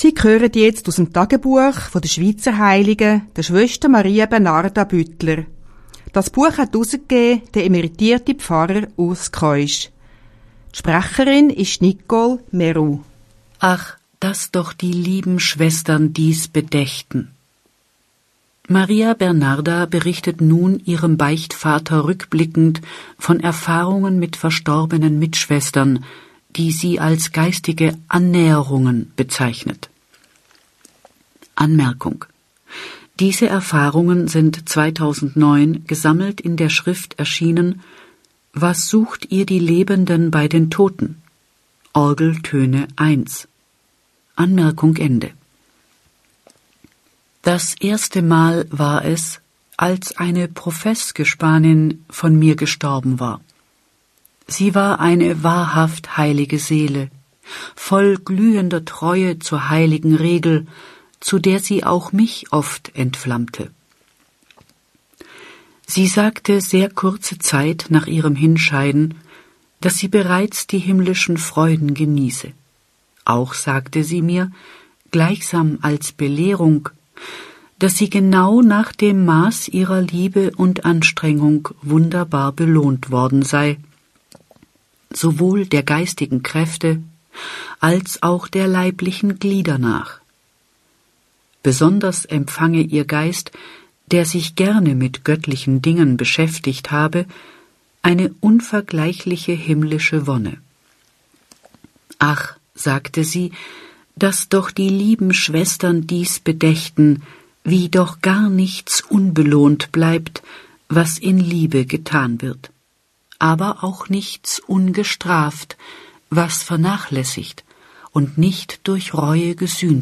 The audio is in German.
Sie hören jetzt aus dem Tagebuch von der Schweizer Heiligen, der Schwester Maria Bernarda Büttler. Das Buch hat herausgegeben der emeritierte Pfarrer Urs Keusch. Die Sprecherin ist Nicole Meru. Ach, dass doch die lieben Schwestern dies bedächten. Maria Bernarda berichtet nun ihrem Beichtvater rückblickend von Erfahrungen mit verstorbenen Mitschwestern, die sie als geistige Annäherungen bezeichnet. Anmerkung: Diese Erfahrungen sind 2009 gesammelt in der Schrift erschienen »Was sucht ihr die Lebenden bei den Toten? Orgeltöne 1. Anmerkung Ende. Das erste Mal war es, als eine Professgespanin von mir gestorben war. Sie war eine wahrhaft heilige Seele, voll glühender Treue zur heiligen Regel, zu der sie auch mich oft entflammte. Sie sagte sehr kurze Zeit nach ihrem Hinscheiden, dass sie bereits die himmlischen Freuden genieße. Auch sagte sie mir, gleichsam als Belehrung, dass sie genau nach dem Maß ihrer Liebe und Anstrengung wunderbar belohnt worden sei, sowohl der geistigen Kräfte als auch der leiblichen Glieder nach. Besonders empfange ihr Geist, der sich gerne mit göttlichen Dingen beschäftigt habe, eine unvergleichliche himmlische Wonne. Ach, sagte sie, dass doch die lieben Schwestern dies bedächten, wie doch gar nichts unbelohnt bleibt, was in Liebe getan wird, aber auch nichts ungestraft, was vernachlässigt und nicht durch Reue gesühnt